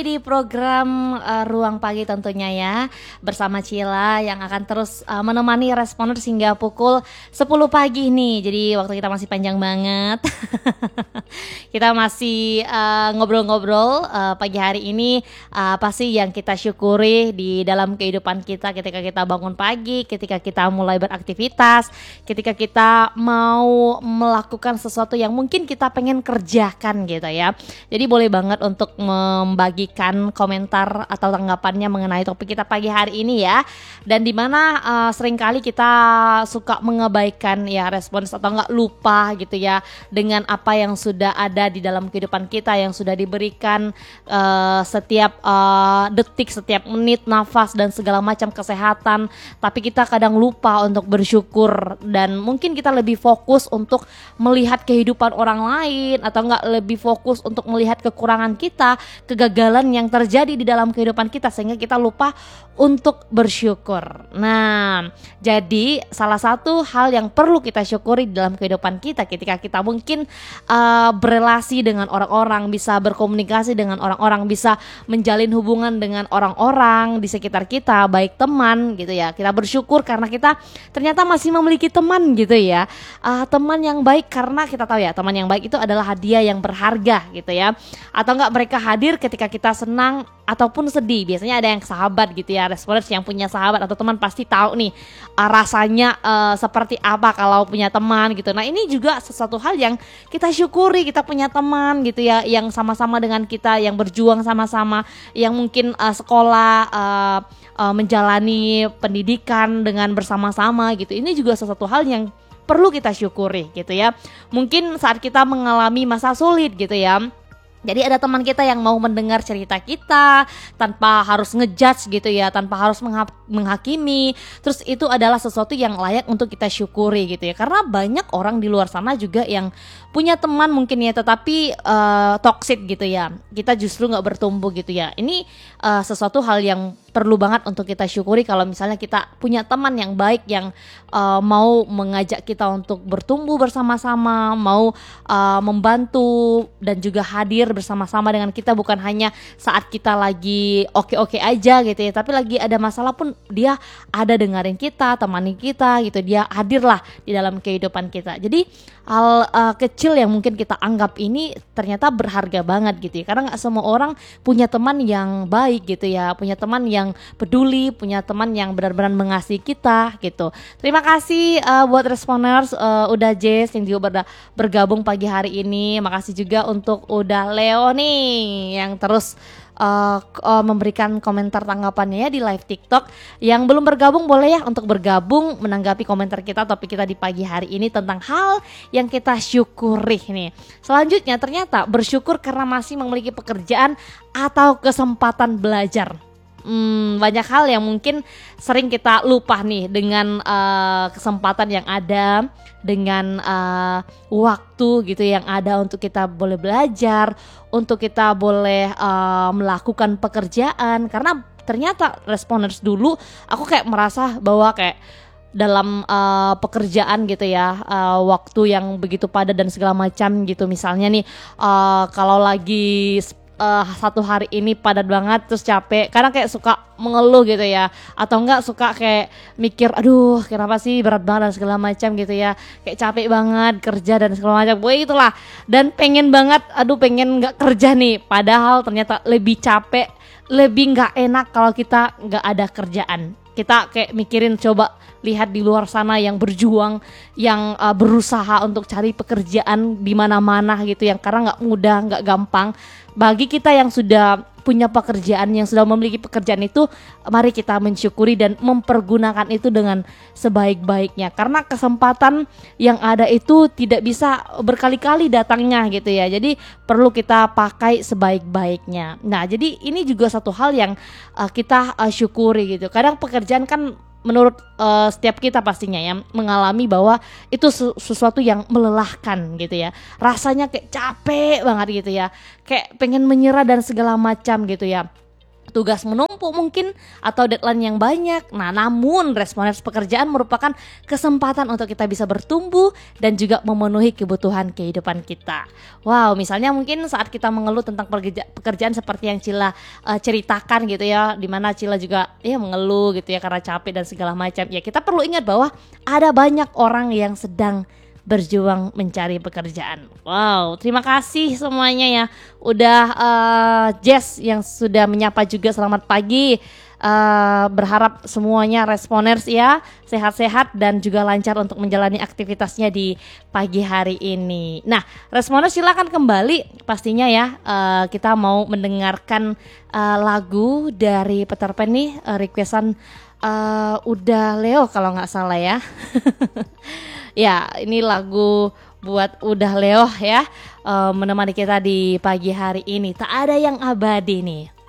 Di program Ruang Pagi tentunya ya, bersama Cila yang akan terus menemani Responers hingga pukul 10 pagi nih. Jadi waktu kita masih panjang banget. Kita masih ngobrol-ngobrol pagi hari ini, apa sih yang kita syukuri di dalam kehidupan kita ketika kita bangun pagi, ketika kita mulai beraktivitas, ketika kita mau melakukan sesuatu yang mungkin kita pengen kerjakan gitu ya. Jadi boleh banget untuk membagikan komentar atau tanggapannya mengenai topik kita pagi hari ini ya. Dan dimana seringkali kita suka mengabaikan ya respons atau enggak lupa gitu ya dengan apa yang sudah ada di dalam kehidupan kita, yang sudah diberikan setiap detik, setiap menit, nafas dan segala macam kesehatan. Tapi kita kadang lupa untuk bersyukur dan mungkin kita lebih fokus untuk melihat kehidupan orang lain atau enggak lebih fokus untuk melihat kekurangan kita, kegagalan yang terjadi di dalam kehidupan kita sehingga kita lupa untuk bersyukur. Nah, jadi salah satu hal yang perlu kita syukuri dalam kehidupan kita ketika kita mungkin berelasi dengan orang-orang, bisa berkomunikasi dengan orang-orang, bisa menjalin hubungan dengan orang-orang di sekitar kita, baik teman gitu ya. Kita bersyukur karena kita ternyata masih memiliki teman gitu ya. Teman yang baik karena kita tahu ya, teman yang baik itu adalah hadiah yang berharga gitu ya. Atau enggak mereka hadir ketika kita senang ataupun sedih. Biasanya ada yang sahabat gitu ya, Responers yang punya sahabat atau teman pasti tahu nih rasanya seperti apa kalau punya teman gitu. Nah ini juga sesuatu hal yang kita syukuri, kita punya teman gitu ya, yang sama-sama dengan kita, yang berjuang sama-sama, yang mungkin sekolah, menjalani pendidikan dengan bersama-sama gitu. Ini juga sesuatu hal yang perlu kita syukuri gitu ya. Mungkin saat kita mengalami masa sulit gitu ya, jadi ada teman kita yang mau mendengar cerita kita tanpa harus ngejudge gitu ya, tanpa harus menghakimi. Terus itu adalah sesuatu yang layak untuk kita syukuri gitu ya. Karena banyak orang di luar sana juga yang punya teman mungkin ya, tetapi toxic gitu ya. Kita justru gak bertumbuh gitu ya. Ini sesuatu hal yang perlu banget untuk kita syukuri kalau misalnya kita punya teman yang baik, yang mau mengajak kita untuk bertumbuh bersama-sama, mau membantu dan juga hadir bersama-sama dengan kita, bukan hanya saat kita lagi oke-oke aja gitu ya, tapi lagi ada masalah pun dia ada dengerin kita, temani kita gitu, dia hadirlah di dalam kehidupan kita. Jadi hal kecil yang mungkin kita anggap ini ternyata berharga banget gitu ya, karena gak semua orang punya teman yang baik gitu ya, punya teman yang peduli, punya teman yang benar-benar mengasihi kita gitu. Terima kasih buat Responers, udah Jess yang juga bergabung pagi hari ini. Makasih juga untuk udah Leo nih yang terus memberikan komentar tanggapannya ya di live TikTok. Yang belum bergabung boleh ya untuk bergabung menanggapi komentar kita, topik kita di pagi hari ini tentang hal yang kita syukuri nih. Selanjutnya ternyata bersyukur karena masih memiliki pekerjaan atau kesempatan belajar. Banyak hal yang mungkin sering kita lupa nih dengan kesempatan yang ada, dengan waktu gitu yang ada untuk kita boleh belajar, untuk kita boleh melakukan pekerjaan. Karena ternyata Responers dulu aku kayak merasa bahwa kayak dalam pekerjaan gitu ya, waktu yang begitu padat dan segala macam gitu. Misalnya nih kalau lagi satu hari ini padat banget terus capek, kadang kayak suka mengeluh gitu ya, atau enggak suka kayak mikir aduh kenapa sih berat banget dan segala macam gitu ya, kayak capek banget kerja dan segala macam, gue itulah, dan pengen banget pengen nggak kerja nih, padahal ternyata lebih capek, lebih nggak enak kalau kita nggak ada kerjaan. Kita kayak mikirin, coba lihat di luar sana yang berjuang, yang berusaha untuk cari pekerjaan di mana-mana gitu, yang karena nggak mudah, nggak gampang. Bagi kita yang sudah punya pekerjaan, yang sudah memiliki pekerjaan itu, mari kita mensyukuri dan mempergunakan itu dengan sebaik-baiknya. Karena kesempatan yang ada itu tidak bisa berkali-kali datangnya gitu ya. Jadi perlu kita pakai sebaik-baiknya. Nah, jadi ini juga satu hal yang kita syukuri gitu. Kadang pekerjaan kan menurut setiap kita pastinya ya mengalami bahwa itu sesuatu yang melelahkan gitu ya, rasanya kayak capek banget gitu ya, kayak pengen menyerah dan segala macam gitu ya. tugas menumpuk mungkin atau deadline yang banyak. Nah, namun responsif pekerjaan merupakan kesempatan untuk kita bisa bertumbuh dan juga memenuhi kebutuhan kehidupan kita. Wow, misalnya mungkin saat kita mengeluh tentang pekerjaan seperti yang Cila ceritakan gitu ya, dimana Cila juga ya mengeluh gitu ya karena capek dan segala macam. Ya, kita perlu ingat bahwa ada banyak orang yang sedang berjuang mencari pekerjaan. Wow, terima kasih semuanya ya. Udah Jess yang sudah menyapa juga, selamat pagi. Berharap semuanya responers ya sehat-sehat dan juga lancar untuk menjalani aktivitasnya di pagi hari ini. Nah, responers silakan kembali pastinya ya. Kita mau mendengarkan lagu dari Peter Pan nih, requestan Udah Leo kalau nggak salah ya. Ya, ini lagu buat Udah Leo ya, menemani kita di pagi hari ini. Tak ada yang abadi nih.